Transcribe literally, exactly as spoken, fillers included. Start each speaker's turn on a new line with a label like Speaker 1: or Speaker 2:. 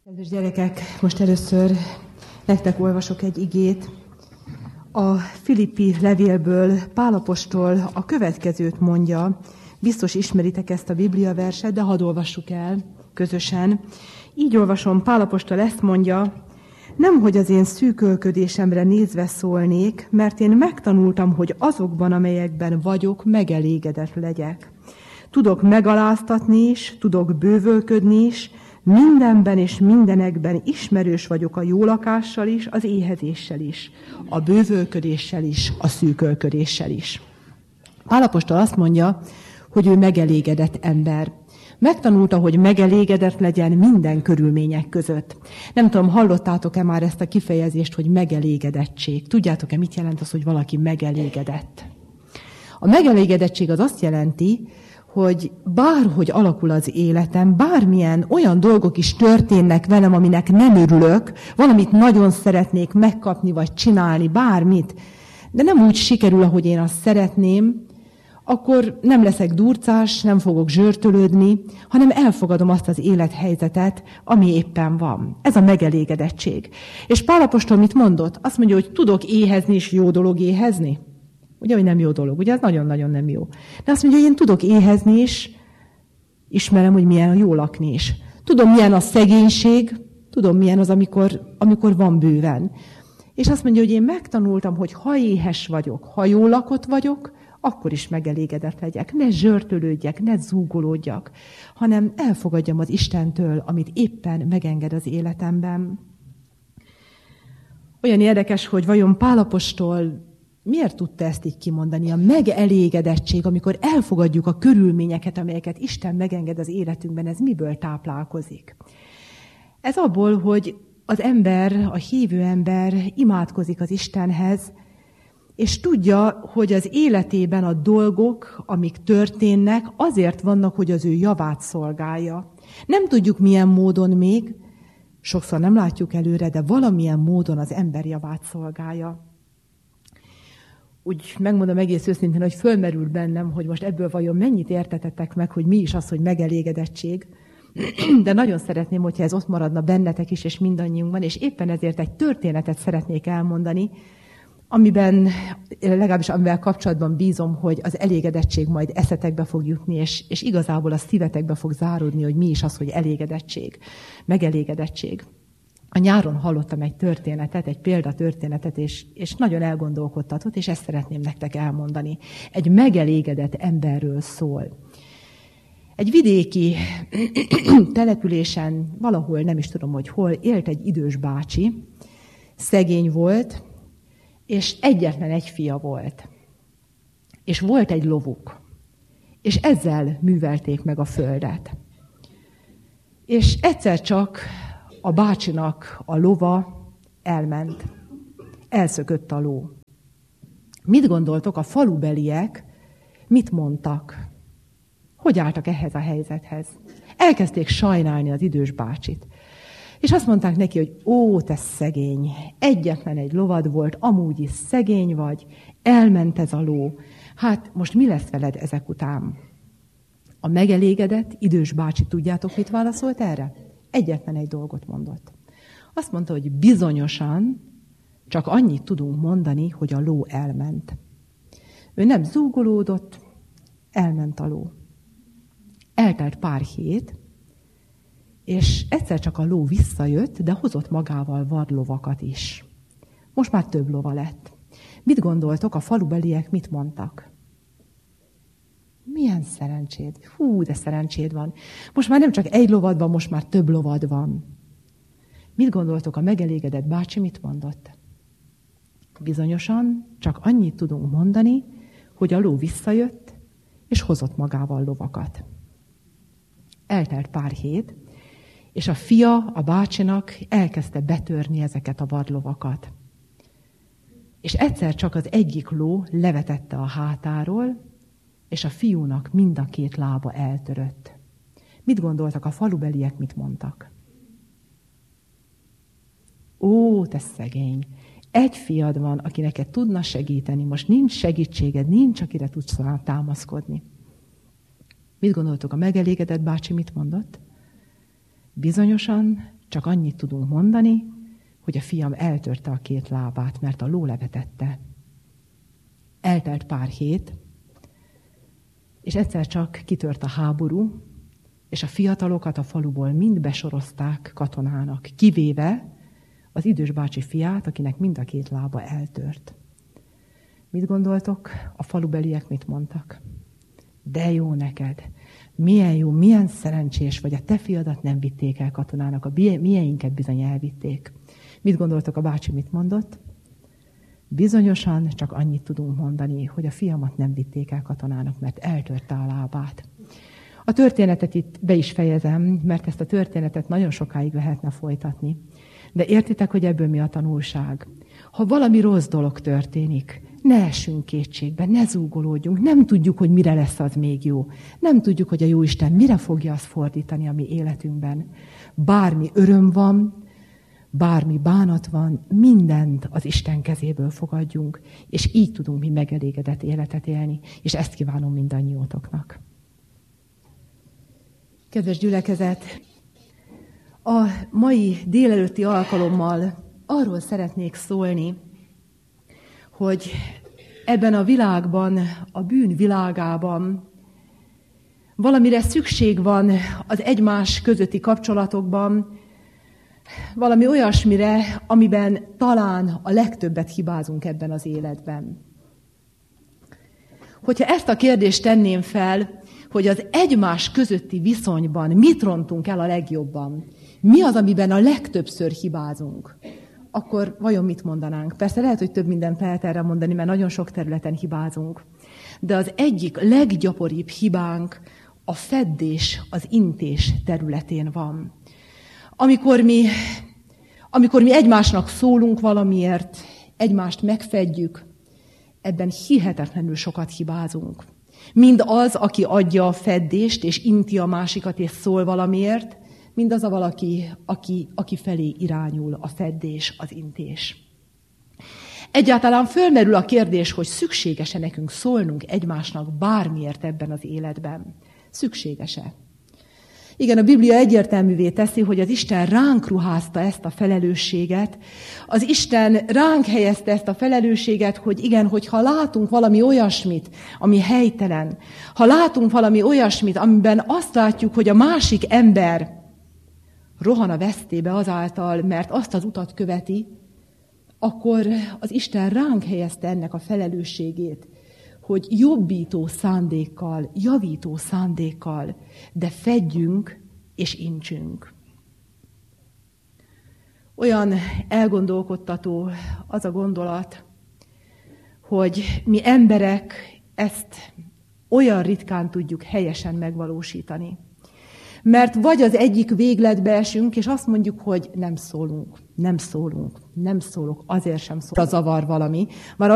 Speaker 1: Kedves gyerekek, most először nektek olvasok egy igét. A Filippi levélből Pál apostol a következőt mondja. Biztos ismeritek ezt a Biblia verset, de hadd olvassuk el közösen. Így olvasom, Pál apostol ezt mondja: nemhogy az én szűkölködésemre nézve szólnék, mert én megtanultam, hogy azokban, amelyekben vagyok, megelégedett legyek. Tudok megaláztatni is, tudok bővölködni is, mindenben és mindenekben ismerős vagyok a jó lakással is, az éhezéssel is, a bővölködéssel is, a szűkölködéssel is. Pál apostol azt mondja, hogy ő megelégedett ember. Megtanulta, hogy megelégedett legyen minden körülmények között. Nem tudom, hallottátok-e már ezt a kifejezést, hogy megelégedettség? Tudjátok-e, mit jelent az, hogy valaki megelégedett? A megelégedettség az azt jelenti, hogy bárhogy alakul az életem, bármilyen olyan dolgok is történnek velem, aminek nem örülök, valamit nagyon szeretnék megkapni, vagy csinálni, bármit, de nem úgy sikerül, ahogy én azt szeretném, akkor nem leszek durcás, nem fogok zsörtölődni, hanem elfogadom azt az élethelyzetet, ami éppen van. Ez a megelégedettség. És Pál apostol mit mondott? Azt mondja, hogy tudok éhezni, és jó dolog éhezni. Ugye, hogy nem jó dolog, ugye ez nagyon-nagyon nem jó. De azt mondja, hogy én tudok éhezni is, ismerem, hogy milyen jó lakni is. Tudom, milyen a szegénység, tudom, milyen az, amikor, amikor van bőven. És azt mondja, hogy én megtanultam, hogy ha éhes vagyok, ha jól lakott vagyok, akkor is megelégedett legyek. Ne zsörtölődjek, ne zúgolódjak, hanem elfogadjam az Istentől, amit éppen megenged az életemben. Olyan érdekes, hogy vajon Pál apostol miért tudta ezt így kimondani? A megelégedettség, amikor elfogadjuk a körülményeket, amelyeket Isten megenged az életünkben, ez miből táplálkozik? Ez abból, hogy az ember, a hívő ember imádkozik az Istenhez, és tudja, hogy az életében a dolgok, amik történnek, azért vannak, hogy az ő javát szolgálja. Nem tudjuk milyen módon még, sokszor nem látjuk előre, de valamilyen módon az ember javát szolgálja. Úgy megmondom egész őszintén, hogy fölmerül bennem, hogy most ebből vajon mennyit értetettek meg, hogy mi is az, hogy megelégedettség. De nagyon szeretném, hogyha ez ott maradna bennetek is, és mindannyiunkban, és éppen ezért egy történetet szeretnék elmondani, amiben, legalábbis amivel kapcsolatban bízom, hogy az elégedettség majd eszetekbe fog jutni, és, és igazából a szívetekbe fog záródni, hogy mi is az, hogy elégedettség, megelégedettség. A nyáron hallottam egy történetet, egy példatörténetet, és, és nagyon elgondolkodtatott, és ezt szeretném nektek elmondani. Egy megelégedett emberről szól. Egy vidéki településen, valahol, nem is tudom, hogy hol, élt egy idős bácsi, szegény volt, és egyetlen egy fia volt. És volt egy lovuk. És ezzel művelték meg a földet. És egyszer csak a bácsinak a lova elment. Elszökött a ló. Mit gondoltok, a falubeliek mit mondtak? Hogy álltak ehhez a helyzethez? Elkezdték sajnálni az idős bácsit. És azt mondták neki, hogy ó, te szegény, egyetlen egy lovad volt, amúgy is szegény vagy, elment ez a ló. Hát most mi lesz veled ezek után? A megelégedett idős bácsi, tudjátok, mit válaszolt erre? Egyetlen egy dolgot mondott. Azt mondta, hogy bizonyosan csak annyit tudunk mondani, hogy a ló elment. Ő nem zúgolódott, elment a ló. Eltelt pár hét, és egyszer csak a ló visszajött, de hozott magával vadlovakat is. Most már több lova lett. Mit gondoltok, a falubeliek mit mondtak? Milyen szerencséd? Hú, de szerencséd van. Most már nem csak egy lovad van, most már több lovad van. Mit gondoltok, a megelégedett bácsi mit mondott? Bizonyosan csak annyit tudunk mondani, hogy a ló visszajött, és hozott magával lovakat. Eltelt pár hét, és a fia a bácsinak elkezdte betörni ezeket a vadlovakat. És egyszer csak az egyik ló levetette a hátáról, és a fiúnak mind a két lába eltörött. Mit gondoltak, a falubeliek mit mondtak? Ó, te szegény! Egy fiad van, aki neked tudna segíteni, most nincs segítséged, nincs, akire tudsz támaszkodni. Mit gondoltok, a megelégedett bácsi mit mondott? Bizonyosan csak annyit tudunk mondani, hogy a fiam eltörte a két lábát, mert a ló levetette. Eltelt pár hét, és egyszer csak kitört a háború, és a fiatalokat a faluból mind besorozták katonának, kivéve az idős bácsi fiát, akinek mind a két lába eltört. Mit gondoltok? A falubeliek mit mondtak? De jó neked! Milyen jó, milyen szerencsés vagy, a te fiadat nem vitték el katonának, a mieinket bizony elvitték. Mit gondoltok, a bácsi mit mondott? Bizonyosan csak annyit tudunk mondani, hogy a fiamat nem vitték el katonának, mert eltörte a lábát. A történetet itt be is fejezem, mert ezt a történetet nagyon sokáig lehetne folytatni. De értitek, hogy ebből mi a tanulság? Ha valami rossz dolog történik, ne essünk kétségbe, ne zúgolódjunk, nem tudjuk, hogy mire lesz az még jó. Nem tudjuk, hogy a Jóisten mire fogja azt fordítani a mi életünkben. Bármi öröm van, bármi bánat van, mindent az Isten kezéből fogadjunk, és így tudunk mi megelégedett életet élni, és ezt kívánom mindannyiótoknak. Kedves gyülekezet, a mai délelőtti alkalommal arról szeretnék szólni, hogy ebben a világban, a bűn világában valamire szükség van az egymás közötti kapcsolatokban, valami olyasmire, amiben talán a legtöbbet hibázunk ebben az életben. Hogyha ezt a kérdést tenném fel, hogy az egymás közötti viszonyban mit rontunk el a legjobban, mi az, amiben a legtöbbször hibázunk, akkor vajon mit mondanánk? Persze lehet, hogy több mindent lehet erre mondani, mert nagyon sok területen hibázunk. De az egyik leggyakoribb hibánk a feddés, az intés területén van. Amikor mi, amikor mi egymásnak szólunk valamiért, egymást megfedjük, ebben hihetetlenül sokat hibázunk. Mind az, aki adja a feddést, és inti a másikat, és szól valamiért, mind az a valaki, aki, aki felé irányul a feddés, az intés. Egyáltalán fölmerül a kérdés, hogy szükséges-e nekünk szólnunk egymásnak bármiért ebben az életben. Szükséges-e? Igen, a Biblia egyértelművé teszi, hogy az Isten ránk ruházta ezt a felelősséget. Az Isten ránk helyezte ezt a felelősséget, hogy igen, hogyha látunk valami olyasmit, ami helytelen, ha látunk valami olyasmit, amiben azt látjuk, hogy a másik ember rohan a vesztébe azáltal, mert azt az utat követi, akkor az Isten ránk helyezte ennek a felelősségét, hogy jobbító szándékkal, javító szándékkal, de fedjünk és intsünk. Olyan elgondolkodtató az a gondolat, hogy mi emberek ezt olyan ritkán tudjuk helyesen megvalósítani. Mert vagy az egyik végletbe esünk, és azt mondjuk, hogy nem szólunk, nem szólunk, nem szólok, azért sem szólok. Zavar valami. Már